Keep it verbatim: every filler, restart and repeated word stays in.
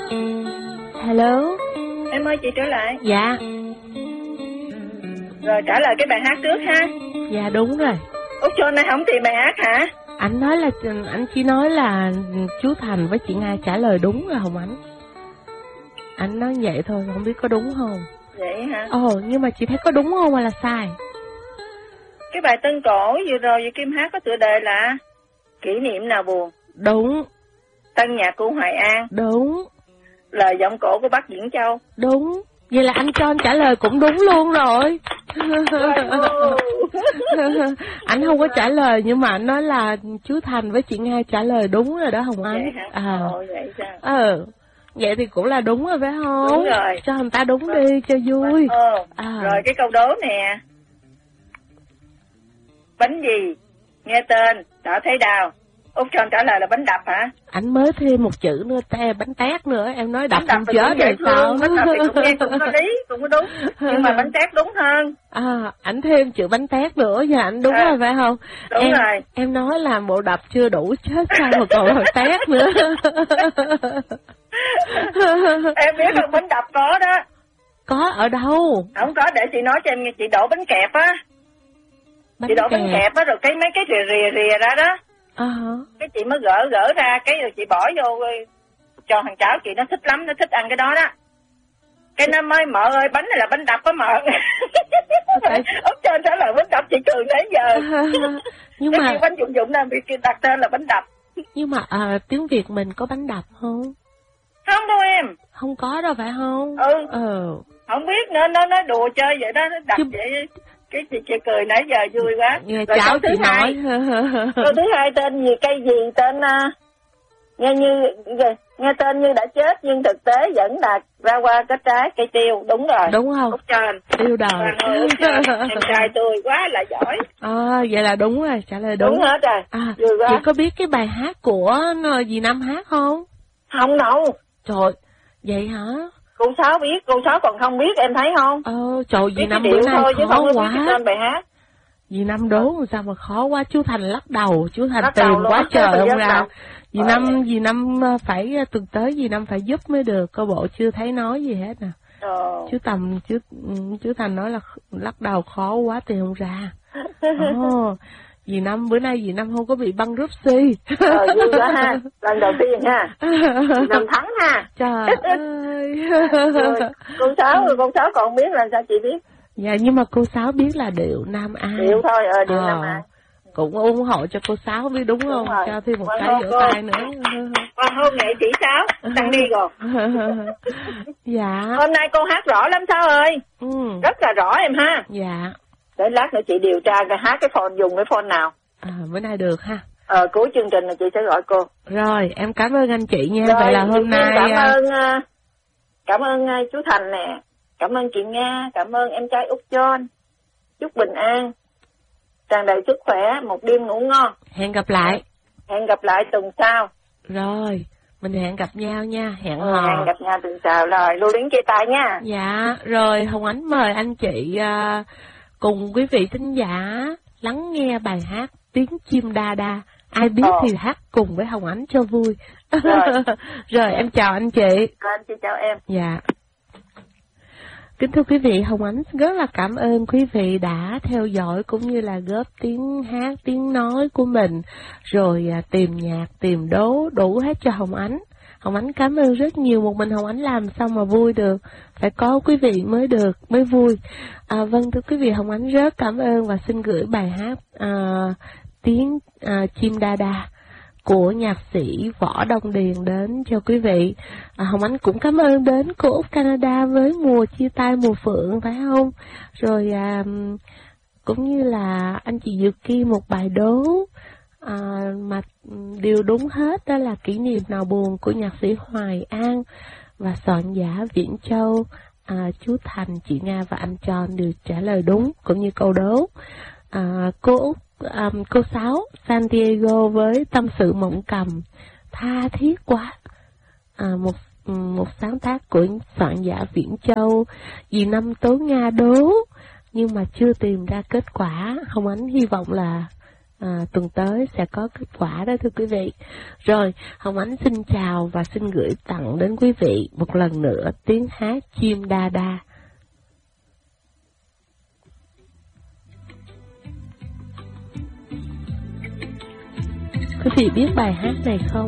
Hello. Em ơi, chị trở lại. Dạ. Rồi trả lời cái bài hát trước ha. Dạ đúng rồi. Út John này không tìm bài hát hả? Anh nói là anh chỉ nói là chú Thành với chị Nga trả lời đúng rồi Hồng Ánh. Anh nói vậy thôi, không biết có đúng không. Vậy hả? Ồ, nhưng mà chị thấy có đúng không hay là sai? Cái bài Tân Cổ vừa rồi vừa Kim hát có tựa đề là Kỷ niệm nào buồn. Đúng. Tân nhạc của Hoài An. Đúng. Lời giọng cổ của bác Diễn Châu. Đúng. Vậy là anh cho anh trả lời cũng đúng luôn rồi. Anh không có trả lời nhưng mà anh nói là chú Thành với chị Nga trả lời đúng rồi đó Hồng Ánh. Vậy hả? À. Ồ, vậy sao? Ờ. Vậy thì cũng là đúng rồi phải không? Đúng rồi. Cho người ta đúng đi cho vui. Ồ. À. Rồi cái câu đố nè. Bánh gì? Nghe tên đã thấy đào. Út John trả lời là bánh đập hả? Anh mới thêm một chữ nữa, te bánh tét nữa, em nói đập không thì chết rồi sao? Bánh đập thì cũng nghe cũng có lý, cũng có đúng. Nhưng mà bánh tét đúng hơn. À, anh thêm chữ bánh tét nữa, giờ anh đúng à, rồi phải không? Đúng em, rồi. Em nói là bộ đập chưa đủ chết sao mà còn là tét nữa. Em biết không, bánh đập có đó. Có ở đâu? Không có, để chị nói cho em nghe, chị đổ bánh kẹp á. Bánh chị đổ kẹp. bánh kẹp á, rồi cái mấy cái rìa rìa rìa ra đó. À uh-huh. Cái chị mới gỡ gỡ ra, cái rồi chị bỏ vô cho thằng cháu chị, nó thích lắm, nó thích ăn cái đó đó. Cái nó mới mợ ơi, bánh này là bánh đập á mợ. Okay. Út John trả lời bánh đập, chị cười nãy giờ. Nhưng cái mà bánh dụng dụng nào bị đặt tên là bánh đập. Nhưng mà à, tiếng Việt mình có bánh đập không? Không đâu em. Không có đâu phải không? Ừ. Ờ. Không biết nữa, nó nói đùa chơi vậy đó, nó đập chứ... vậy. Cái chị, chị cười nãy giờ vui quá. Nghe rồi cháu chị nói. Câu thứ hai tên gì, cây gì, tên uh, nghe như nghe tên như đã chết nhưng thực tế vẫn là ra qua kết trái, cây tiêu. Đúng rồi. Đúng không? Út John. Tiêu đời. Em trai tôi quá là giỏi. À, vậy là đúng rồi, trả lời đúng. Đúng hết rồi. À, chị có biết cái bài hát của dì Năm hát không? Không đâu. Trời, vậy hả? Cô Sáu biết, cô Sáu còn không biết, em thấy không? Ờ, trời, dì Năm bữa nay thôi, khó chứ quá. Biết tên bài hát. Dì Năm đố làm sao mà khó quá, chú Thành lắc đầu, chú Thành lắc tìm quá trời ông ra. Dì Năm, dì Năm phải tuần tới dì Năm phải giúp mới được, coi bộ chưa thấy nói gì hết nè. Ờ. Chú Tầm, chú chú Thành nói là lắc đầu khó quá tìm không ra. Ồ. Dì Năm bữa nay dì Năm không có bị băng rúp xi. Ờ, vui quá ha. Lần đầu tiên ha. Dì Năm thắng ha. Trời ơi. Rồi, cô Sáu rồi con Sáu còn biết là sao chị biết? Dạ nhưng mà cô Sáu biết là điệu Nam An. Điệu thôi, ờ điệu ờ, Nam An. Cũng ủng hộ cho cô Sáu biết đúng, đúng không? Rồi. Cho thêm một Quang cái vỗ tay nữa. Còn hôm nghệ chị Sáu, tăng đi rồi. Dạ. Hôm nay cô hát rõ lắm Sáu ơi. Ừ. Rất là rõ em ha. Dạ. Để lát nữa chị điều tra cái hát cái phone dùng cái phone nào. À, bữa nay được ha. Ờ, cuối chương trình là chị sẽ gọi cô. Rồi, em cảm ơn anh chị nha. Rồi, vậy là hôm nay cảm ơn cảm ơn chú Thành nè, cảm ơn chị Nga, cảm ơn em trai Út John. Chúc bình an, tràn đầy sức khỏe, một đêm ngủ ngon. Hẹn gặp lại. Hẹn gặp lại tuần sau. Rồi, mình hẹn gặp nhau nha, hẹn ừ, hò. Hẹn gặp nhau tuần sau, rồi lưu luyến chia tay nha. Dạ, rồi Hồng Ánh mời anh chị uh, cùng quý vị thính giả lắng nghe bài hát Tiếng Chim Đa Đa. Ai biết ờ. thì hát cùng với Hồng Ánh cho vui. Rồi, rồi em chào anh chị. Rồi, anh chị chào em. Dạ. Kính thưa quý vị, Hồng Ánh rất là cảm ơn quý vị đã theo dõi cũng như là góp tiếng hát, tiếng nói của mình, rồi à, tìm nhạc, tìm đố, đủ hết cho Hồng Ánh. Hồng Ánh cảm ơn rất nhiều, một mình Hồng Ánh làm sao mà vui được, phải có quý vị mới được, mới vui. À, vâng thưa quý vị, Hồng Ánh rất cảm ơn và xin gửi bài hát à, Tiếng à, Chim Đa Đa của nhạc sĩ Võ Đông Điền đến cho quý vị. À, Hồng Ánh cũng cảm ơn đến cô Úc Canada với Mùa Chia Tay Mùa Phượng phải không? Rồi à, cũng như là anh chị Dược Kim một bài đố à, mà điều đúng hết đó là Kỷ niệm nào buồn của nhạc sĩ Hoài An và soạn giả Viễn Châu. À, chú Thành, chị Nga và anh Tròn đều trả lời đúng cũng như câu đố. À, cô Úc Um, cô Sáu San Diego với Tâm Sự Mộng Cầm, tha thiết quá. À, một một sáng tác của soạn giả Viễn Châu. Dì Năm Tố Nga đố nhưng mà chưa tìm ra kết quả. Hồng Ánh hy vọng là à, tuần tới sẽ có kết quả đó thưa quý vị. Rồi, Hồng Ánh xin chào và xin gửi tặng đến quý vị một lần nữa tiếng hát Chim Đa Đa. Quý vị biết bài hát này không?